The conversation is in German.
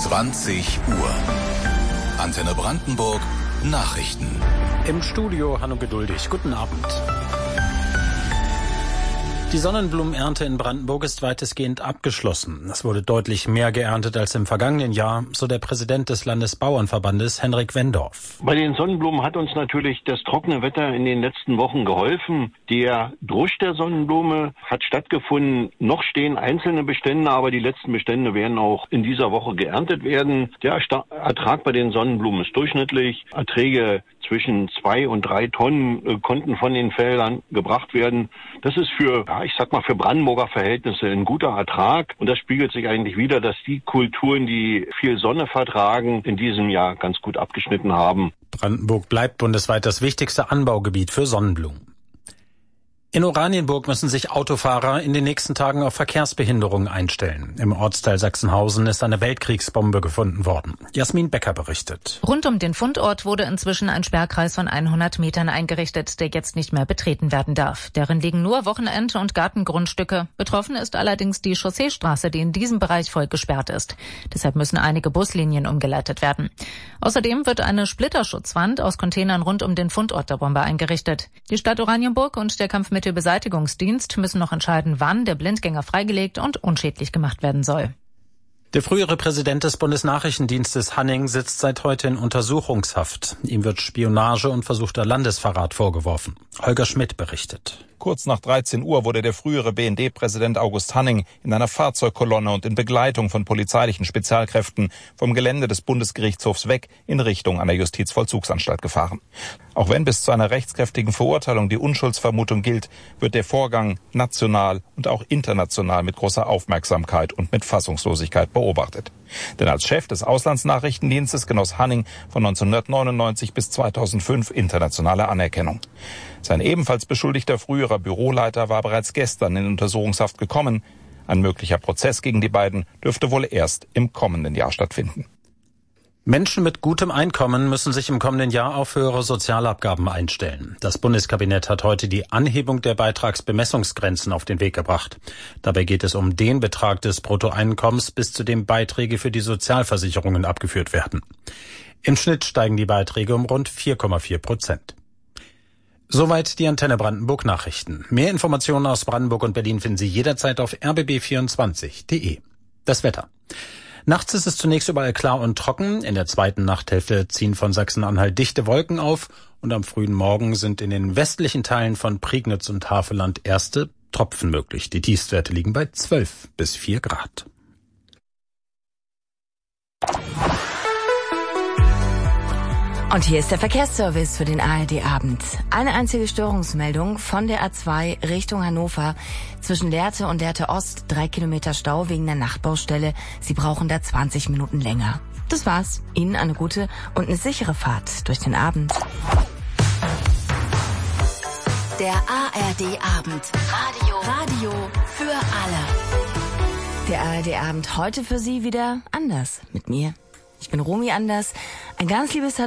20 Uhr. Antenne Brandenburg, Nachrichten. Im Studio Hanno Geduldig. Guten Abend. Die Sonnenblumenernte in Brandenburg ist weitestgehend abgeschlossen. Es wurde deutlich mehr geerntet als im vergangenen Jahr, so der Präsident des Landesbauernverbandes, Henrik Wendorf. Bei den Sonnenblumen hat uns natürlich das trockene Wetter in den letzten Wochen geholfen. Der Drusch der Sonnenblume hat stattgefunden. Noch stehen einzelne Bestände, aber die letzten Bestände werden auch in dieser Woche geerntet werden. Der Ertrag bei den Sonnenblumen ist durchschnittlich. Erträge zwischen 2 und 3 Tonnen konnten von den Feldern gebracht werden. Das ist für Brandenburger Verhältnisse ein guter Ertrag. Und das spiegelt sich eigentlich wider, dass die Kulturen, die viel Sonne vertragen, in diesem Jahr ganz gut abgeschnitten haben. Brandenburg bleibt bundesweit das wichtigste Anbaugebiet für Sonnenblumen. In Oranienburg müssen sich Autofahrer in den nächsten Tagen auf Verkehrsbehinderungen einstellen. Im Ortsteil Sachsenhausen ist eine Weltkriegsbombe gefunden worden. Jasmin Becker berichtet. Rund um den Fundort wurde inzwischen ein Sperrkreis von 100 Metern eingerichtet, der jetzt nicht mehr betreten werden darf. Darin liegen nur Wochenend- und Gartengrundstücke. Betroffen ist allerdings die Chausseestraße, die in diesem Bereich voll gesperrt ist. Deshalb müssen einige Buslinien umgeleitet werden. Außerdem wird eine Splitterschutzwand aus Containern rund um den Fundort der Bombe eingerichtet. Die Stadt Oranienburg und der Kampfmittelbeseitigungsdienst müssen noch entscheiden, wann der Blindgänger freigelegt und unschädlich gemacht werden soll. Der frühere Präsident des Bundesnachrichtendienstes Hanning sitzt seit heute in Untersuchungshaft. Ihm wird Spionage und versuchter Landesverrat vorgeworfen. Holger Schmidt berichtet. Kurz nach 13 Uhr wurde der frühere BND-Präsident August Hanning in einer Fahrzeugkolonne und in Begleitung von polizeilichen Spezialkräften vom Gelände des Bundesgerichtshofs weg in Richtung einer Justizvollzugsanstalt gefahren. Auch wenn bis zu einer rechtskräftigen Verurteilung die Unschuldsvermutung gilt, wird der Vorgang national und auch international mit großer Aufmerksamkeit und mit Fassungslosigkeit beobachtet. Denn als Chef des Auslandsnachrichtendienstes genoss Hanning von 1999 bis 2005 internationale Anerkennung. Sein ebenfalls beschuldigter früherer Büroleiter war bereits gestern in Untersuchungshaft gekommen. Ein möglicher Prozess gegen die beiden dürfte wohl erst im kommenden Jahr stattfinden. Menschen mit gutem Einkommen müssen sich im kommenden Jahr auf höhere Sozialabgaben einstellen. Das Bundeskabinett hat heute die Anhebung der Beitragsbemessungsgrenzen auf den Weg gebracht. Dabei geht es um den Betrag des Bruttoeinkommens, bis zu dem Beiträge für die Sozialversicherungen abgeführt werden. Im Schnitt steigen die Beiträge um rund 4,4%. Soweit die Antenne Brandenburg Nachrichten. Mehr Informationen aus Brandenburg und Berlin finden Sie jederzeit auf rbb24.de. Das Wetter. Nachts ist es zunächst überall klar und trocken. In der zweiten Nachthälfte ziehen von Sachsen-Anhalt dichte Wolken auf und am frühen Morgen sind in den westlichen Teilen von Prignitz und Havelland erste Tropfen möglich. Die Tiefstwerte liegen bei 12 bis 4 Grad. Und hier ist der Verkehrsservice für den ARD-Abend. Eine einzige Störungsmeldung von der A2 Richtung Hannover. Zwischen Lehrte und Lehrte Ost 3 Kilometer Stau wegen der Nachtbaustelle. Sie brauchen da 20 Minuten länger. Das war's. Ihnen eine gute und eine sichere Fahrt durch den Abend. Der ARD-Abend. Radio für alle. Der ARD-Abend heute für Sie wieder anders mit mir. Ich bin Romy Anders. Ein ganz liebes Hallo.